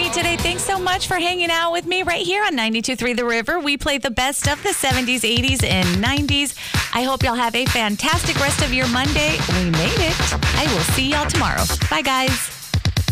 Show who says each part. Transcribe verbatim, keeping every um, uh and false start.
Speaker 1: me today. Thanks so much for hanging out with me right here on ninety-two point three The River. We play the best of the seventies, eighties, and nineties. I hope y'all have a fantastic rest of your Monday. We made it. I will see y'all tomorrow. Bye, guys.